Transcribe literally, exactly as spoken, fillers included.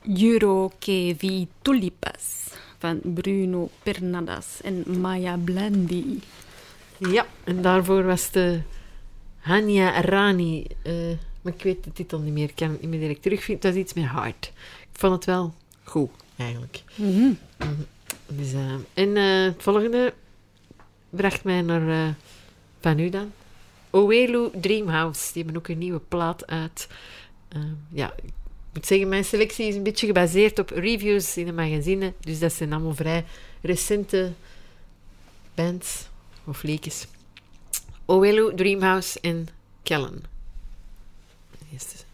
Juro che vi tulipas van Bruno Pernadas en Maya Blandi. Ja, en daarvoor was de Hania Rani. Uh, maar ik weet de titel niet meer. Ik kan het niet meer direct terugvinden. Het was iets met hard. Ik vond het wel goed, eigenlijk. Mm-hmm. Mm-hmm. Dus, uh, en uh, het volgende bracht mij naar uh, van u dan. Owelu Dreamhouse. Die hebben ook een nieuwe plaat uit. Uh, ja, ik moet zeggen, mijn selectie is een beetje gebaseerd op reviews in de magazine. Dus dat zijn allemaal vrij recente bands of liedjes. Owelu Dreamhouse en Kellen. Eerste.